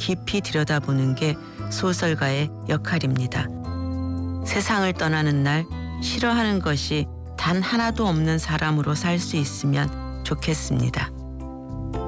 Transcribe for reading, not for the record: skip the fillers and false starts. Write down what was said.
깊이 들여다보는 게 소설가의 역할입니다. 세상을 떠나는 날 싫어하는 것이 단 하나도 없는 사람으로 살 수 있으면 좋겠습니다.